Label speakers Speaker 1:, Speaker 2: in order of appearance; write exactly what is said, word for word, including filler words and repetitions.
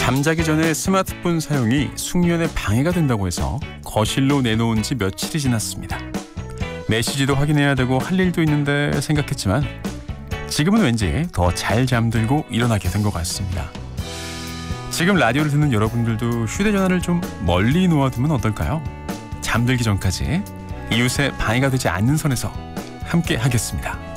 Speaker 1: 잠자기 전에 스마트폰 사용이 숙면에 방해가 된다고 해서 거실로 내놓은 지 며칠이 지났습니다. 메시지도 확인해야 되고 할 일도 있는데 생각했지만 지금은 왠지 더 잘 잠들고 일어나게 된 것 같습니다. 지금 라디오를 듣는 여러분들도 휴대전화를 좀 멀리 놓아두면 어떨까요? 잠들기 전까지 이웃에 방해가 되지 않는 선에서 함께 하겠습니다.